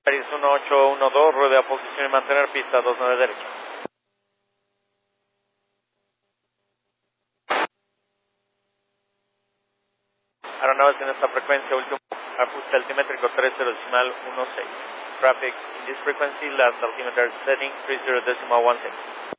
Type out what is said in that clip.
Paris 1812, rueda a posición y mantener pista 29 derecha. Aeronaves en esta frecuencia, último ajuste altimétrico 30.16. Traffic in this frequency, last altimeter setting 30.16.